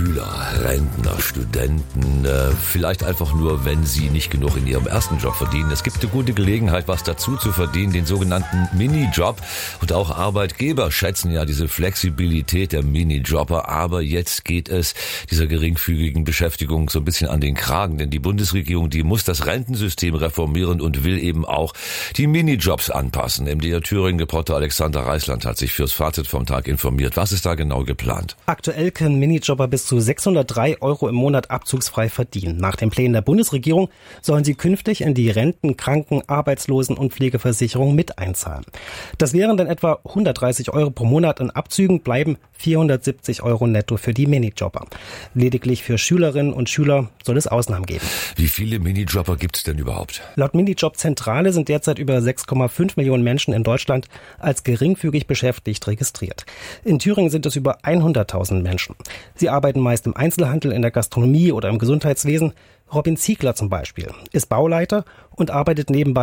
Schüler, Rentner, Studenten, vielleicht einfach nur, wenn sie nicht genug in ihrem ersten Job verdienen. Es gibt eine gute Gelegenheit, was dazu zu verdienen, den sogenannten Minijob. Und auch Arbeitgeber schätzen ja diese Flexibilität der Minijobber. Aber jetzt geht es dieser geringfügigen Beschäftigung so ein bisschen an den Kragen. Denn die Bundesregierung, die muss das Rentensystem reformieren und will eben auch die Minijobs anpassen. MDR Thüringen-Reporter Alexander Reisland hat sich fürs Fazit vom Tag informiert. Was ist da genau geplant? Aktuell können Minijobber bis zu 603 € im Monat abzugsfrei verdienen. Nach den Plänen der Bundesregierung sollen sie künftig in die Renten-, Kranken-, Arbeitslosen- und Pflegeversicherung mit einzahlen. Das wären dann etwa 130 € pro Monat. In Abzügen bleiben 470 € netto für die Minijobber. Lediglich für Schülerinnen und Schüler soll es Ausnahmen geben. Wie viele Minijobber gibt es denn überhaupt? Laut Minijobzentrale sind derzeit über 6,5 Millionen Menschen in Deutschland als geringfügig beschäftigt registriert. In Thüringen sind es über 100.000 Menschen. Sie arbeiten meist im Einzelhandel, in der Gastronomie oder im Gesundheitswesen. Robin Ziegler zum Beispiel ist Bauleiter und arbeitet nebenbei